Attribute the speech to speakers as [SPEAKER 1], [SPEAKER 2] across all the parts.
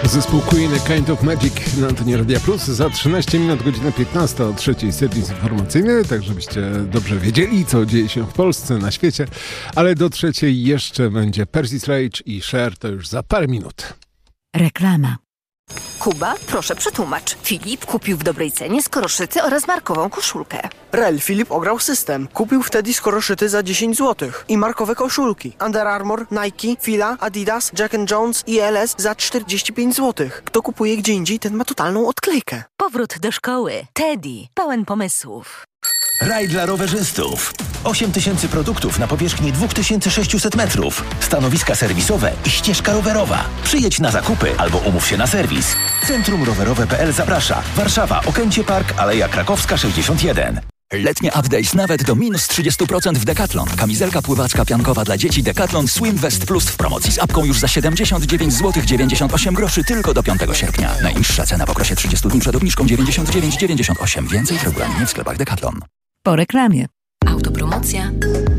[SPEAKER 1] Zespół Queen, A Kind of Magic na antenie Radia Plus. Za 13 minut, godzina 15 o trzeciej serwis informacyjny, tak żebyście dobrze wiedzieli, co dzieje się w Polsce, na świecie. Ale do trzeciej jeszcze będzie Percy Sledge i Cher, to już za parę minut.
[SPEAKER 2] Reklama.
[SPEAKER 3] Kuba, proszę przetłumacz. Filip kupił w dobrej cenie skoroszyty oraz markową koszulkę.
[SPEAKER 4] Rel, Filip ograł system. Kupił wtedy skoroszyty za 10 zł. I markowe koszulki. Under Armour, Nike, Fila, Adidas, Jack & Jones i LS za 45 zł. Kto kupuje gdzie indziej, ten ma totalną odklejkę.
[SPEAKER 2] Powrót do szkoły. Teddy. Pełen pomysłów.
[SPEAKER 5] Raj dla rowerzystów. 8000 produktów na powierzchni 2600 metrów. Stanowiska serwisowe i ścieżka rowerowa. Przyjedź na zakupy albo umów się na serwis. Centrum Rowerowe.pl zaprasza. Warszawa, Okęcie Park, Aleja Krakowska 61.
[SPEAKER 6] Letnie updates nawet do minus 30% w Decathlon. Kamizelka pływacka piankowa dla dzieci Decathlon Swim Vest Plus w promocji z apką już za 79 zł 98 groszy tylko do 5 sierpnia. Najniższa cena w okresie 30 dni przed obniżką 99,98. Więcej w regulaminie w sklepach Decathlon.
[SPEAKER 2] Po reklamie.
[SPEAKER 3] Autopromocja.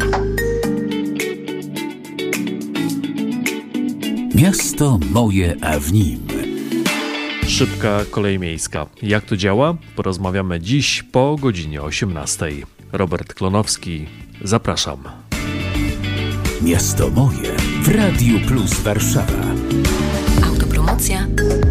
[SPEAKER 7] Miasto moje, a w nim.
[SPEAKER 8] Szybka kolej miejska. Jak to działa? Porozmawiamy dziś po godzinie 18. Robert Klonowski, zapraszam.
[SPEAKER 7] Miasto moje w Radiu Plus Warszawa.
[SPEAKER 3] Autopromocja.